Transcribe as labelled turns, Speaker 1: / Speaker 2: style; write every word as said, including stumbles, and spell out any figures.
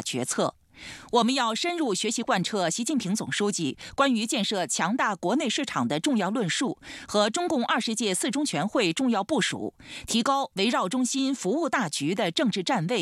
Speaker 1: 下决策。我们要深入学习贯彻习近平总书记关于建设强大国内市场的重要论述和中共二十届四中全会重要部署，提高围绕中心服务大局的政治站位。